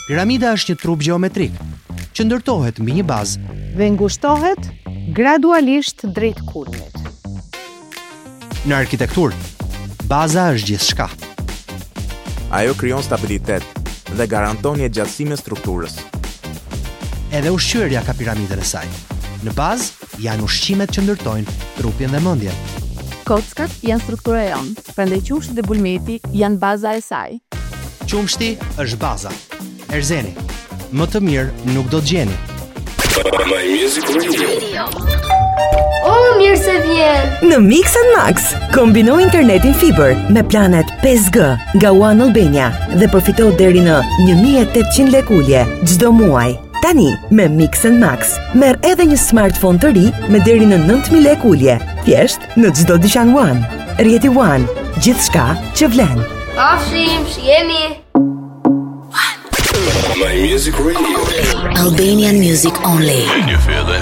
Piramida është një trup gjeometrik që ndërtohet mbi një bazë dhe ngushtohet gradualisht drejt kulmit. Në arkitekturë, baza është gjithçka. Ajo krijon stabilitet dhe garanton një gjatësime strukturës. Edhe ushqyerja ka piramidën e saj. Në bazë janë ushqimet që ndërtojnë trupin dhe mendjen. Kockat janë struktura e jonë, prandaj qumshti dhe bulmeti janë baza e saj. Qumshti është baza. Erzeni, më të mirë nuk do të gjeni. My Music Radio. Mirë se vjen! Në Mix and Max, kombino internetin fiber me planet 5G nga One Albania dhe përfito deri në 1.800 lek ulje çdo muaj. Tani, me Mix and Max, merr edhe një smartphone të ri me deri në 9.000 lek ulje. Thjesht në çdo dyqan One. Rjeti One, gjithçka që vlen. Pafshim, shihemi! My Music Radio. Albanian music only. Can you feel that?